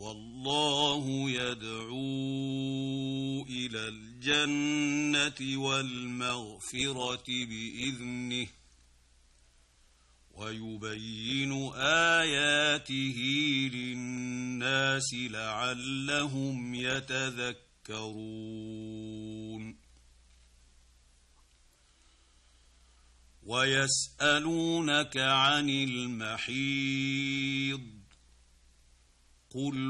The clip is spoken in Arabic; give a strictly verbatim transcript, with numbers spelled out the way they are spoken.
والله يدعو إلى الجنة والمغفرة بإذنه ويبين آياته للناس لعلهم يتذكرون ويسألونك عن المحيض قل